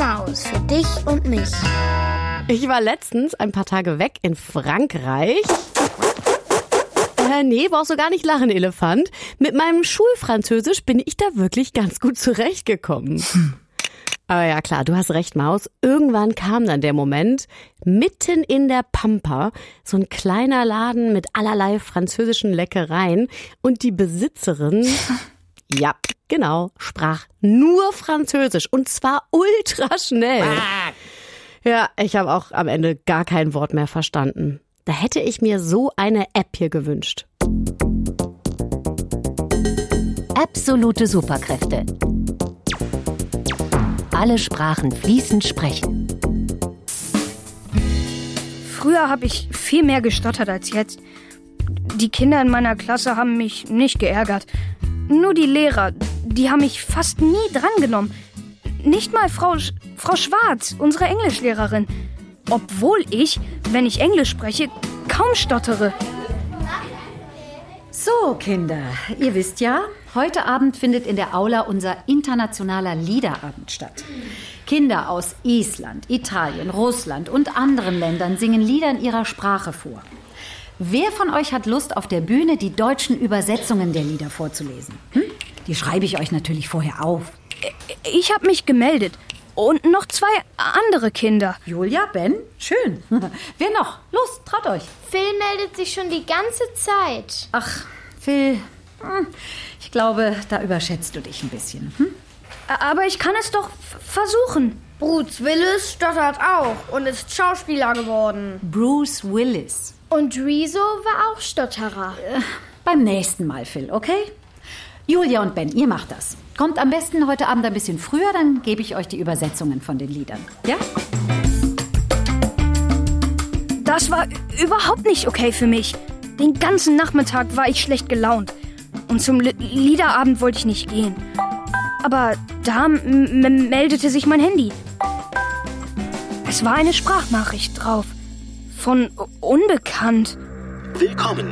Maus, für dich und mich. Ich war letztens ein paar Tage weg in Frankreich. Nee, brauchst du gar nicht lachen, Elefant. Mit meinem Schulfranzösisch bin ich da wirklich ganz gut zurechtgekommen. Aber ja klar, du hast recht, Maus. Irgendwann kam dann der Moment, mitten in der Pampa, so ein kleiner Laden mit allerlei französischen Leckereien. Und die Besitzerin, ja, genau, sprach nur Französisch. Und zwar ultra schnell. Ja, ich habe auch am Ende gar kein Wort mehr verstanden. Da hätte ich mir so eine App hier gewünscht. Absolute Superkräfte. Alle Sprachen fließend sprechen. Früher habe ich viel mehr gestottert als jetzt. Die Kinder in meiner Klasse haben mich nicht geärgert. Nur die Lehrer, die haben mich fast nie drangenommen. Nicht mal Frau Schwarz, unsere Englischlehrerin. Obwohl ich, wenn ich Englisch spreche, kaum stottere. So, Kinder, ihr wisst ja, heute Abend findet in der Aula unser internationaler Liederabend statt. Kinder aus Island, Italien, Russland und anderen Ländern singen Lieder in ihrer Sprache vor. Wer von euch hat Lust, auf der Bühne die deutschen Übersetzungen der Lieder vorzulesen? Die schreibe ich euch natürlich vorher auf. Ich habe mich gemeldet. Und noch 2 andere Kinder. Julia, Ben, schön. Wer noch? Los, traut euch. Phil meldet sich schon die ganze Zeit. Ach, Phil, ich glaube, da überschätzt du dich ein bisschen. Aber ich kann es doch versuchen. Bruce Willis stottert auch und ist Schauspieler geworden. Bruce Willis. Und Rezo war auch Stotterer. Beim nächsten Mal, Phil, okay? Julia und Ben, ihr macht das. Kommt am besten heute Abend ein bisschen früher, dann gebe ich euch die Übersetzungen von den Liedern. Ja? Das war überhaupt nicht okay für mich. Den ganzen Nachmittag war ich schlecht gelaunt. Und zum Liederabend wollte ich nicht gehen. Aber da meldete sich mein Handy. Es war eine Sprachnachricht drauf. Von Unbekannt. Willkommen